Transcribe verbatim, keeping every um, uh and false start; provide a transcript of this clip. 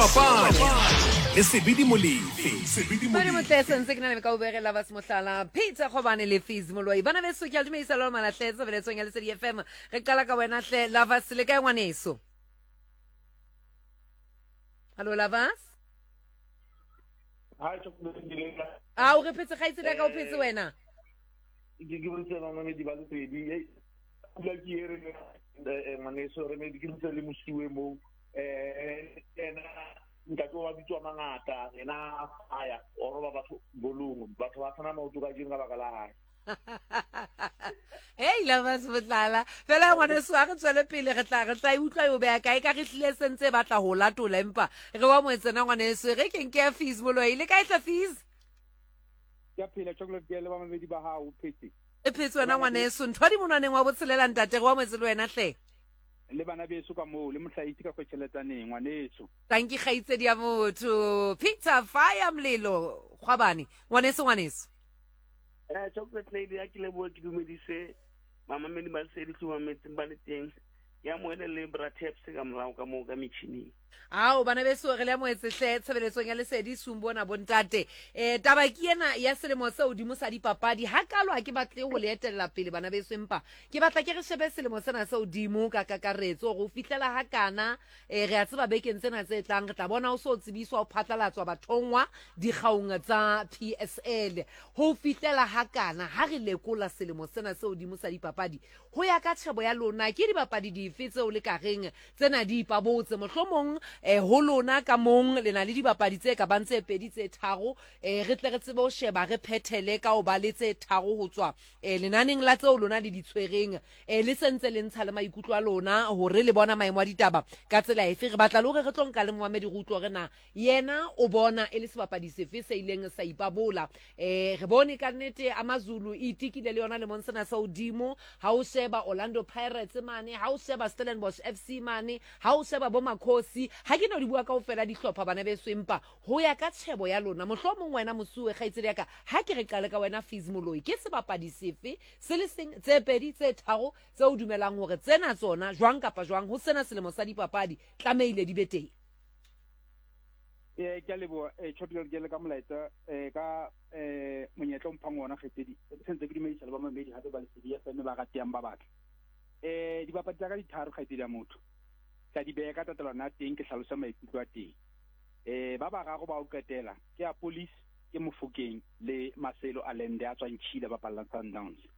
dipapadi le Sebidi Molefe. Sebidi Mane Molefe. motlese ntse ke na le ka o begela ba semohlala Peter Khobane le Fizz Moloi bana beso ke a dumedisa lo malatletse beletsong ya Lesedi F M re qala ka wena hle Lovers le kae ngwaneso. Hallo Lovers. Hi, Chocolate. Ah o re phetse ga itsela ka o phetse wena. Ke ke botse ba mane di ba le pedi e kula ke ere eh maneso re me di ke le mosiwe mo eh ena nka go wa bitwa mangata ena aya o roba batho bolungu batho ba tsana mo tuka jinga ba kala hae. Hey Lovers botlala fela ngwaneso a re tswele pele re tla re tla utlwa yo be ka e ka re tlile sentse batla ho latola empa re wa mo etsena ngwaneso re ke nke Fizz Moloi le ka etla Fizz ya phela Chocolate girl ba mabedi ba ha o phetse e phetse wena ngwaneso ntho di monwaneng wa botshelela ntate re wa mo etse le wena hle le bana beso ka mo le mohlahisi ka kwetleletsaneng ngwaneso tanki gaitse dia motho Peter Fire Mlelo Khobane ngwaneso ngwaneso eh Chocolate lady ya ke le bo ke dumedise mama meni ba se di tlwa metsi ba le teng ya moele le bra taps ka morao ka mo ka mitšhini. Ao bana beso re le mo etsehle tshebeletsong ya Lesedi Sumbona bontate eh taba ke ena ya selemo se odimo sa dipapadi ha kalo ha ke batle ho le etella pele bana beso empa ke batla ke re shebe selemo sena se odimo ka kakaretso go fitlela ha kana eh re a tseba bekeng tsena tse tlang re tla bona o so tsebiswa o phatlalatswa bathongwa di gaunga tsa P S L ho fitlela ha kana ha re lekola selemo sena se odimo sa dipapadi ho ya ka tshebo ya lona ke dipapadi dife tse o le ka reng tsena di ipabotse mohlomong eh ho lona ka mong le na le dibapadi tse ka bantse pedi tse tharo eh re tle re tsebe o sheba re phethele ka o ba le tse tharo ho tswa eh lenaneng la tseo lona le ditshwereng eh le sentse le ntsha le maikutlo a lona hore le bona maemo a ditaba ka tsela efe re batla le hore re tlonka le Mohammed Rutlo re na yena o bona e le sebapadi sefe se ileng sa ipabola eh re bone ka nnete AmaZulu itikile le yona le monsena sa odimo ha o sheba Orlando Pirates mane ha o sheba Stellenbosch F C mane ha o sheba bo Makhosi ha ke no di bua ka ofela dihlopha bana beso empa ho ya ka tshebo ya lona mohlomong wena mosuwe gaitsedi ka ha ke re qale ka wena Fizz Moloi ke sebapadi sefe se le seng tse pedi tse tharo tse o dumelang hore tsena tsona jwang kapa jwang ho sena selemo sa dipapadi tlameile di be teng eh ke a lebo eh Chocolate girl ka molaetsa eh ka eh monyetla o mphang ona kgetsedi sentse ke dumedisa le ba mabedi hape ba Lesedi ya fene ba ratang ba batla eh dibapadi tsa ka di tharo kgaitsedi ya motho ka di beka tatelana teng ke hlalosa maikutlo a teng eh ba ba gago ba o qetela ke a Police ke Mofokeng le Marcelo Allende a tswang Chile ba pallang Sundowns